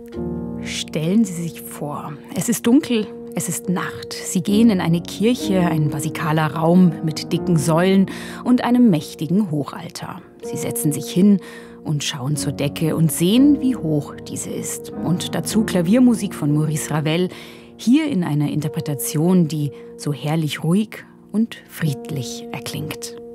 Stellen Sie sich vor, es ist dunkel, es ist Nacht. Sie gehen in eine Kirche, ein basikaler Raum mit dicken Säulen und einem mächtigen Hochaltar. Sie setzen sich hin und schauen zur Decke und sehen, wie hoch diese ist. Und dazu Klaviermusik von Maurice Ravel, hier in einer Interpretation, die so herrlich ruhig und friedlich erklingt.